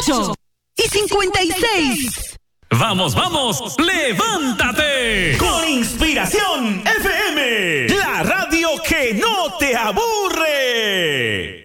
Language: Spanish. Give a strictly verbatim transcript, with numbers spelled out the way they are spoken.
ocho y cincuenta y seis. Vamos, vamos, levántate. Con Inspiración F M, la radio que no te aburre.